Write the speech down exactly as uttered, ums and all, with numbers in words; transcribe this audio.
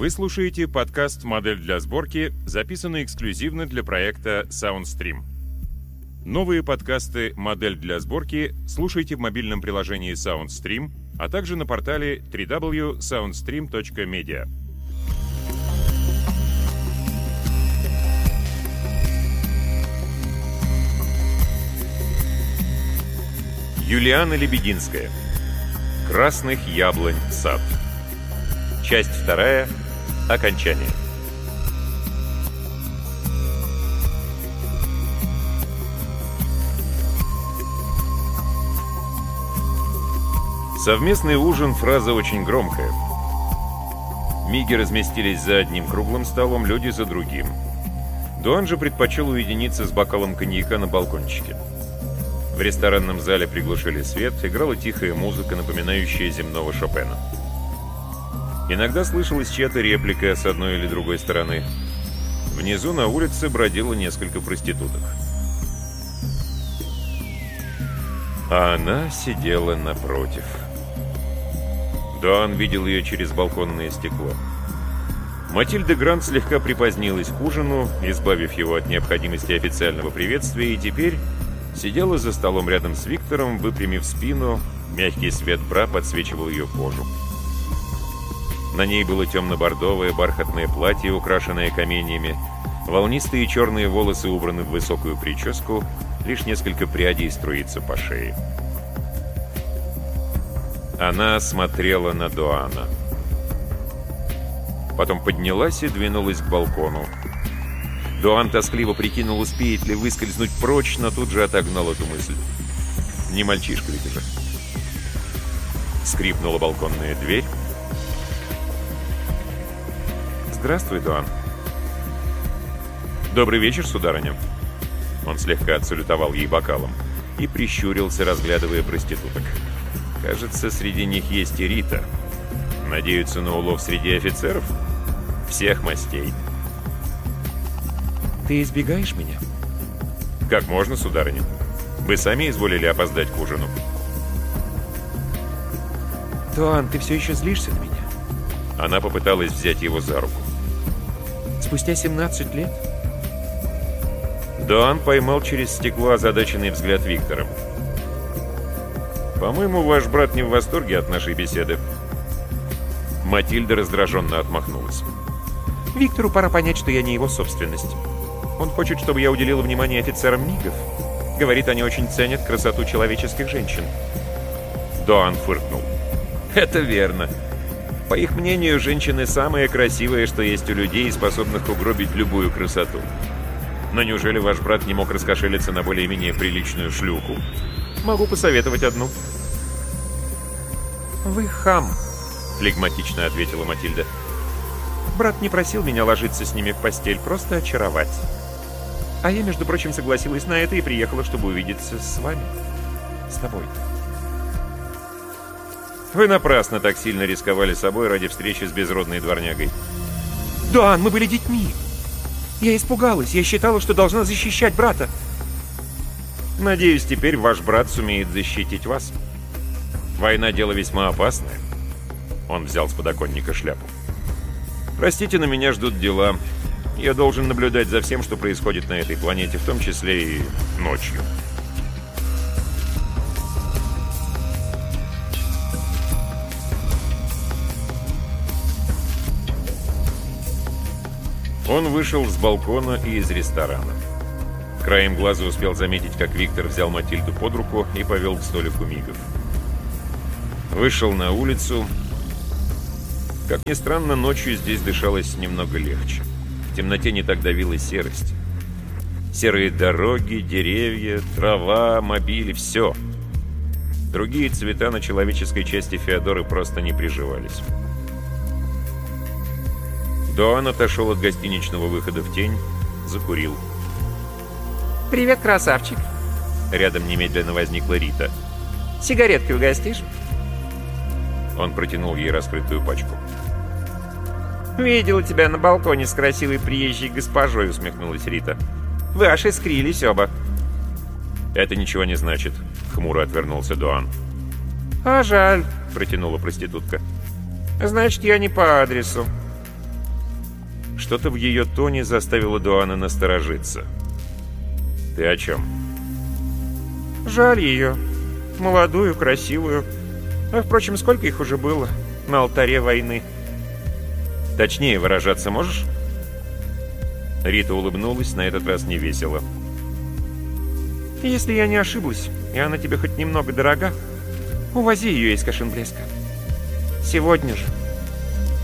Вы слушаете подкаст «Модель для сборки», записанный эксклюзивно для проекта SoundStream. Новые подкасты «Модель для сборки» слушайте в мобильном приложении SoundStream, а также на портале дабл ю дабл ю дабл ю точка саундстрим точка медиа. Юлиана Лебединская. «Красных яблонь сад». Часть вторая. Окончание. Совместный ужин — фраза очень громкая. Миги разместились за одним круглым столом, люди за другим. Дуан же предпочел уединиться с бокалом коньяка на балкончике. В ресторанном зале приглушили свет, играла тихая музыка, напоминающая земного Шопена. Иногда слышалась чья-то реплика с одной или другой стороны. Внизу на улице бродило несколько проституток. А она сидела напротив. Дуан видел ее через балконное стекло. Матильда Грант слегка припозднилась к ужину, избавив его от необходимости официального приветствия, и теперь сидела за столом рядом с Виктором, выпрямив спину. Мягкий свет бра подсвечивал ее кожу. На ней было темно-бордовое бархатное платье, украшенное каменьями. Волнистые черные волосы убраны в высокую прическу, лишь несколько прядей струится по шее. Она смотрела на Дуана. Потом поднялась и двинулась к балкону. Дуан тоскливо прикинул, успеет ли выскользнуть прочь, но тут же отогнал эту мысль. Не мальчишка ведь уже. Скрипнула балконная дверь. «Здравствуй, Дуан». «Добрый вечер, сударыня». Он слегка отсалютовал ей бокалом и прищурился, разглядывая проституток. Кажется, среди них есть и Рита. Надеются на улов среди офицеров? Всех мастей. «Ты избегаешь меня?» «Как можно, сударыня. Вы сами изволили опоздать к ужину». «Дуан, ты все еще злишься на меня?» Она попыталась взять его за руку. «Спустя семнадцать лет?» Дуан поймал через стекло озадаченный взгляд Виктора. «По-моему, ваш брат не в восторге от нашей беседы». Матильда раздраженно отмахнулась. «Виктору пора понять, что я не его собственность. Он хочет, чтобы я уделила внимание офицерам мигов. Говорит, они очень ценят красоту человеческих женщин». Дуан фыркнул. «Это верно. По их мнению, женщины самые красивые, что есть у людей, способных угробить любую красоту. Но неужели ваш брат не мог раскошелиться на более-менее приличную шлюху? Могу посоветовать одну». «Вы хам», — флегматично ответила Матильда. «Брат не просил меня ложиться с ними в постель, просто очаровать. А я, между прочим, согласилась на это и приехала, чтобы увидеться с вами. С тобой». «Вы напрасно так сильно рисковали собой ради встречи с безродной дворнягой». «Дуан, мы были детьми. Я испугалась, я считала, что должна защищать брата». «Надеюсь, теперь ваш брат сумеет защитить вас. Война — дело весьма опасное». Он взял с подоконника шляпу. «Простите, но меня ждут дела. Я должен наблюдать за всем, что происходит на этой планете, в том числе и ночью». Он вышел с балкона и из ресторана. Краем глаза успел заметить, как Виктор взял Матильду под руку и повел к столику мигов. Вышел на улицу. Как ни странно, ночью здесь дышалось немного легче. В темноте не так давила серость. Серые дороги, деревья, трава, мобили — все. Другие цвета на человеческой части Феодоры просто не приживались. Дуан отошел от гостиничного выхода в тень, закурил. «Привет, красавчик!» Рядом немедленно возникла Рита. «Сигаретки угостишь?» Он протянул ей раскрытую пачку. «Видела тебя на балконе с красивой приезжей госпожой», — усмехнулась Рита. «Вы аж искрились оба». «Это ничего не значит», — хмуро отвернулся Дуан. «А жаль», — протянула проститутка. «Значит, я не по адресу». Что-то в ее тоне заставило Дуана насторожиться. «Ты о чем?» «Жаль ее. Молодую, красивую. А, впрочем, сколько их уже было на алтаре войны?» «Точнее выражаться можешь?» Рита улыбнулась, на этот раз невесело. «Если я не ошиблась, и она тебе хоть немного дорога, увози ее из Кашенблеска. Сегодня же».